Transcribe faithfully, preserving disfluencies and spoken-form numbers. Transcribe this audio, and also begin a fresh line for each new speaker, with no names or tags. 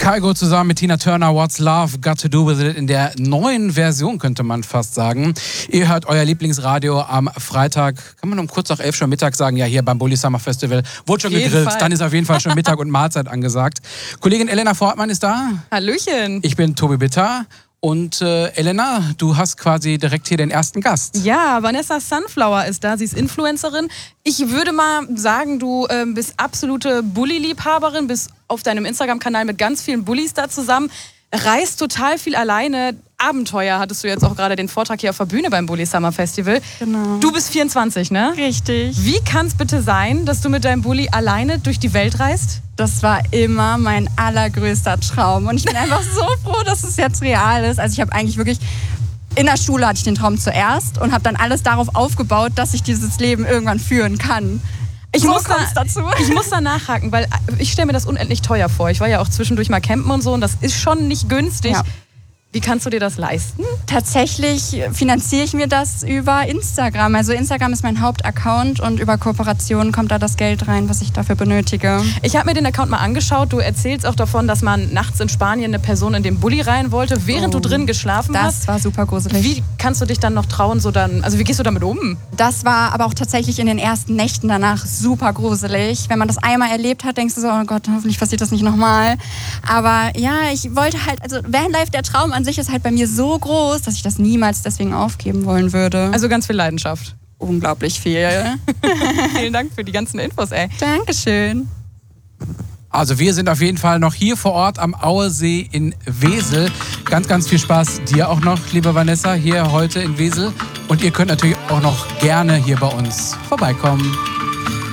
Kygo zusammen mit Tina Turner, What's Love Got to Do With It in der neuen Version, könnte man fast sagen. Ihr hört euer Lieblingsradio am Freitag, kann man um kurz nach elf schon Mittag sagen, ja hier beim Bulli Summer Festival, wurde schon gegrillt, Fall. Dann ist auf jeden Fall schon Mittag und Mahlzeit angesagt. Kollegin Elena Fortmann ist da.
Hallöchen.
Ich bin Tobi Bitter. Und äh, Elena, du hast quasi direkt hier den ersten Gast.
Ja, Vanessa Sunflower ist da. Sie ist Influencerin. Ich würde mal sagen, du äh, bist absolute Bulli-Liebhaberin, bist auf deinem Instagram-Kanal mit ganz vielen Bullis da zusammen, reist total viel alleine. Abenteuer hattest du jetzt auch gerade den Vortrag hier auf der Bühne beim Bulli Summer Festival.
Genau.
Du bist vierundzwanzig, ne?
Richtig.
Wie kann es bitte sein, dass du mit deinem Bulli alleine durch die Welt reist?
Das war immer mein allergrößter Traum. Und ich bin einfach so froh, dass es jetzt real ist. Also ich habe eigentlich wirklich... In der Schule hatte ich den Traum zuerst und habe dann alles darauf aufgebaut, dass ich dieses Leben irgendwann führen kann.
Ich,
so
muss da,
dazu.
ich muss da nachhaken, weil ich stelle mir das unendlich teuer vor. Ich war ja auch zwischendurch mal campen und so und das ist schon nicht günstig. Ja. Wie kannst du dir das leisten?
Tatsächlich finanziere ich mir das über Instagram. Also Instagram ist mein Hauptaccount und über Kooperationen kommt da das Geld rein, was ich dafür benötige.
Ich habe mir den Account mal angeschaut. Du erzählst auch davon, dass man nachts in Spanien eine Person in den Bulli rein wollte, während
oh,
du drin geschlafen
das
hast.
Das war super gruselig.
Wie kannst du dich dann noch trauen, so dann, also wie gehst du damit um?
Das war aber auch tatsächlich in den ersten Nächten danach super gruselig. Wenn man das einmal erlebt hat, denkst du so, oh Gott, hoffentlich passiert das nicht nochmal. Aber ja, ich wollte halt, also Vanlife, der Traum an sich ist halt bei mir so groß, dass ich das niemals deswegen aufgeben wollen würde.
Also ganz viel Leidenschaft.
Unglaublich viel.
Vielen Dank für die ganzen Infos, ey.
Dankeschön.
Also wir sind auf jeden Fall noch hier vor Ort am Auesee in Wesel. Ganz, ganz viel Spaß dir auch noch, liebe Vanessa, hier heute in Wesel. Und ihr könnt natürlich auch noch gerne hier bei uns vorbeikommen.